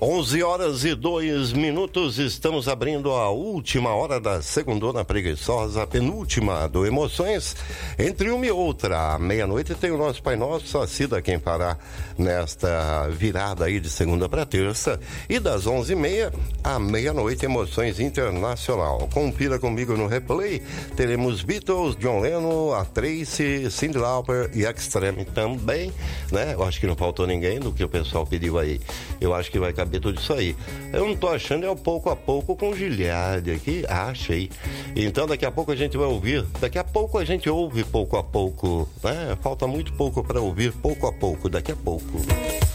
11h02, estamos abrindo a última hora da segundona preguiçosa, a penúltima do Emoções. Entre uma e outra, à meia-noite tem o nosso Pai Nosso, a Cida quem fará nesta virada aí de segunda para terça. E das 11h30 à meia-noite, Emoções Internacional. Confira comigo no replay, teremos Beatles, John Lennon, a Tracy, Cyndi Lauper e Extreme também, né? Eu acho que não faltou ninguém do que o pessoal pediu aí. Eu acho que vai caber tudo isso aí. Eu não tô achando, é o pouco a pouco com Giliardi aqui, achei. Então daqui a pouco a gente vai ouvir, daqui a pouco a gente ouve pouco a pouco, né? Falta muito pouco para ouvir pouco a pouco, daqui a pouco.